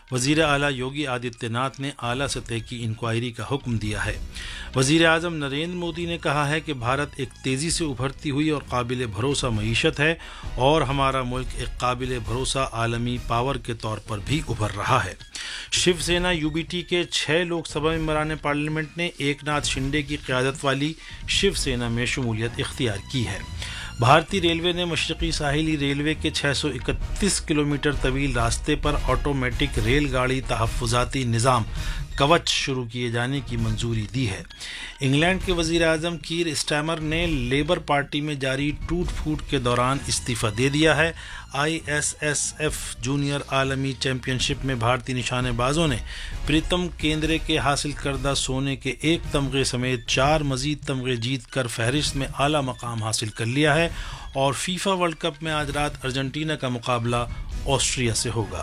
وزیر اعلیٰ یوگی آدتیہ ناتھ نے اعلیٰ سطح کی انکوائری کا حکم دیا ہے۔ وزیر اعظم نریندر مودی نے کہا ہے کہ بھارت ایک تیزی سے ابھرتی ہوئی اور قابل بھروسہ معیشت ہے اور ہمارا ملک ایک قابل بھروسہ عالمی پاور کے طور پر بھی ابھر رہا ہے۔ Shiv Sena you B T کے 6 لوک سبھا ممبران پارلیمنٹ نے ایک ناتھ شنڈے کی قیادت والی شیو سینا میں شمولیت اختیار کی ہے۔ بھارتی ریلوے نے مشرقی ساحلی ریلوے کے 631 کلومیٹر طویل راستے پر آٹومیٹک ریل گاڑی تحفظاتی نظام کوچ شروع کیے جانے کی منظوری دی ہے۔ انگلینڈ کے وزیر اعظم کیر اسٹارمر نے لیبر پارٹی میں جاری ٹوٹ پھوٹ کے دوران استعفیٰ دے دیا ہے۔ ISSF جونیئر عالمی چیمپئن شپ میں بھارتی نشانے بازوں نے پریتم کیندرے کے حاصل کردہ سونے کے 1 تمغے سمیت 4 مزید تمغے جیت کر فہرست میں اعلیٰ مقام حاصل کر لیا ہے اور فیفا ورلڈ کپ میں آج رات ارجنٹینا کا مقابلہ آسٹریا سے ہوگا۔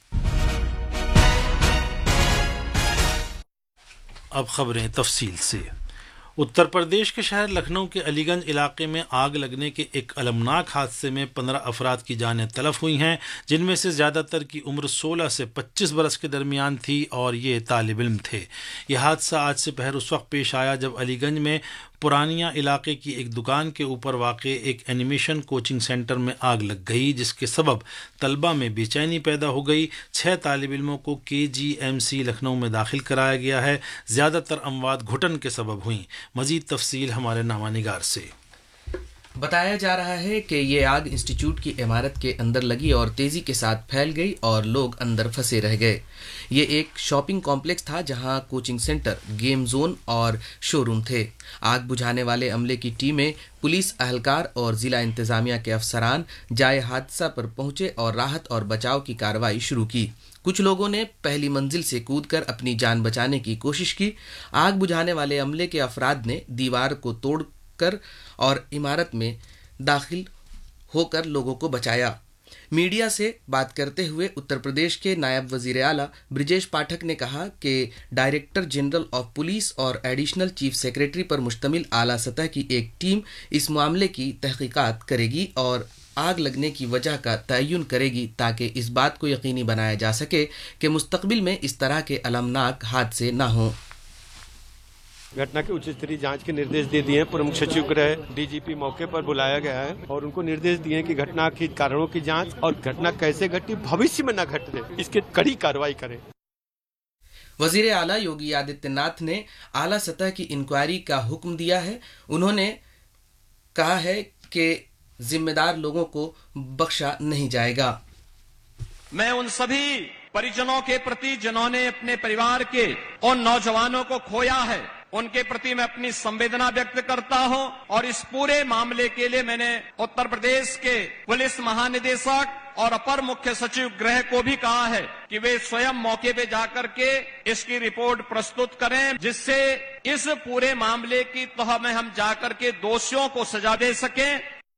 اب خبریں تفصیل سے۔ اتر پردیش کے شہر لکھنؤ کے علی گنج علاقے میں آگ لگنے کے ایک المناک حادثے میں 15 افراد کی جانیں تلف ہوئی ہیں، جن میں سے زیادہ تر کی عمر 16 سے 25 برس کے درمیان تھی اور یہ طالب علم تھے۔ یہ حادثہ آج سے پہر اس وقت پیش آیا جب علی گنج میں پرانیہ علاقے کی ایک دکان کے اوپر واقع ایک اینیمیشن کوچنگ سینٹر میں آگ لگ گئی، جس کے سبب طلبہ میں بے چینی پیدا ہو گئی۔ 6 طالب علموں کو KGMC لکھنؤ میں داخل کرایا گیا ہے۔ زیادہ تر اموات گھٹن کے سبب ہوئیں۔ مزید تفصیل ہمارے نامہ نگار سے۔ بتایا جا رہا ہے کہ یہ آگ انسٹیٹیوٹ کی عمارت کے اندر لگی اور تیزی کے ساتھ پھیل گئی اور لوگ اندر پھنسے رہ گئے۔ یہ ایک شاپنگ کمپلیکس تھا جہاں کوچنگ سینٹر، گیم زون اور شو روم تھے۔ آگ بجھانے والے عملے کی ٹیمیں، پولیس اہلکار اور ضلع انتظامیہ کے افسران جائے حادثہ پر پہنچے اور راحت اور بچاؤ کی کارروائی شروع کی۔ کچھ لوگوں نے پہلی منزل سے کود کر اپنی جان بچانے کی کوشش کی۔ آگ بجھانے والے عملے کے افراد نے دیوار کو توڑ کر اور عمارت میں داخل ہو کر لوگوں کو بچایا۔ میڈیا سے بات کرتے ہوئے اتر پردیش کے نائب وزیر اعلیٰ برجیش پاٹھک نے کہا کہ ڈائریکٹر جنرل آف پولیس اور ایڈیشنل چیف سیکریٹری پر مشتمل اعلیٰ سطح کی ایک ٹیم اس معاملے کی تحقیقات کرے گی اور آگ لگنے کی وجہ کا تعین کرے گی تاکہ اس بات کو یقینی بنایا جا سکے کہ مستقبل میں اس طرح کے المناک حادثے نہ ہوں۔ घटना के उच्च स्तरीय जांच के निर्देश दे दिए हैं। प्रमुख सचिव गृह DGP मौके पर बुलाया गया है और उनको निर्देश दिए हैं कि घटना के कारणों की जांच और घटना कैसे घटी, भविष्य में न घटे, इसकी कड़ी कार्रवाई करें। वजीर आला योगी आदित्य नाथ ने आला सतह की इंक्वायरी का हुक्म दिया है। उन्होंने कहा है कि जिम्मेदार लोगों को बख्शा नहीं जाएगा। मैं उन सभी परिजनों के प्रति जिन्होंने अपने परिवार के उन नौजवानों को खोया है, उनके प्रति मैं अपनी संवेदना व्यक्त करता हूं और इस पूरे मामले के लिए मैंने उत्तर प्रदेश के पुलिस महानिदेशक और अपर मुख्य सचिव गृह को भी कहा है कि वे स्वयं मौके पे जाकर के इसकी रिपोर्ट प्रस्तुत करें, जिससे इस पूरे मामले की तह में हम जाकर के दोषियों को सजा दे सकें।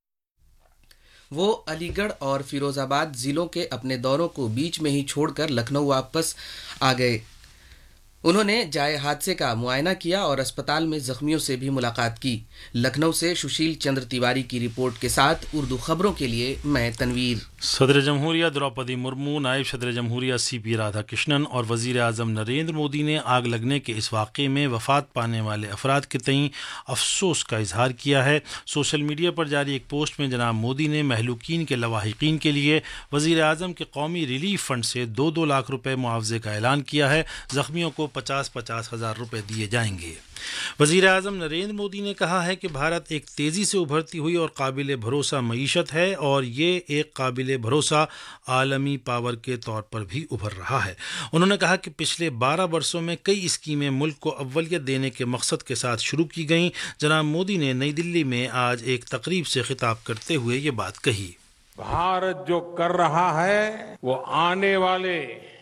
वो अलीगढ़ और फिरोजाबाद जिलों के अपने दौरों को बीच में ही छोड़कर लखनऊ वापस आ गए। उन्होंने जाए हादसे का मुआयना किया और अस्पताल में जख्मियों से भी मुलाकात की। लखनऊ से सुशील चंद्र तिवारी की रिपोर्ट के साथ उर्दू खबरों के लिए मैं तनवीर। सदर जमहूरिया द्रौपदी मुर्मू, नायब सदर जमहूरिया CP राधाकृष्णन और वजीर आजम नरेंद्र मोदी ने आग लगने के इस वाक़े में वफ़ात पाने वाले अफराद के तईं अफसोस का इजहार किया है। सोशल मीडिया पर जारी एक पोस्ट में जनाब मोदी ने महलूकीन के लवाहिकीन के लिए वजीर आजम के कौमी रिलीफ फंड से 2-2 लाख रुपए मुआवजे का ऐलान किया है। जख्मियों को 50-50 हज़ार रुपए दिए जाएंगे। वज़ीर आज़म नरेंद्र मोदी ने कहा है कि भारत एक तेज़ी से उभरती हुई और काबिल भरोसा मईशत है और ये एक काबिल भरोसा आलमी पावर के तौर पर भी उभर रहा है। उन्होंने कहा कि पिछले 12 वर्षों में कई स्कीमें मुल्क को अव्वलियत देने के मकसद के साथ शुरू की गईं। जनाब मोदी ने नई दिल्ली में आज एक तकरीब से खिताब करते हुए ये बात कही। भारत जो कर रहा है वो आने वाले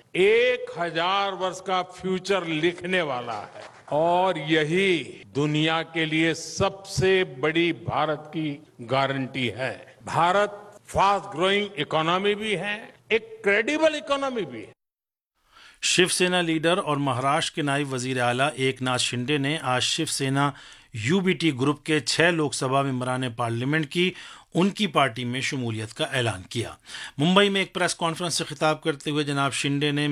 1000 वर्ष का फ्यूचर लिखने वाला है और यही दुनिया के लिए सबसे बड़ी भारत की गारंटी है। भारत फास्ट ग्रोइंग इकोनॉमी भी है, एक क्रेडिबल इकोनॉमी भी है। शिवसेना लीडर और महाराष्ट्र के नायब वजीर आला एकनाथ शिंदे ने आज शिवसेना UBT ग्रुप के 6 लोकसभा मेंबरान पार्लियामेंट की उनकी पार्टी में शमूलियत का ऐलान किया। मुंबई में एक प्रेस कॉन्फ्रेंस से खिताब करते हुए जनाब शिंदे ने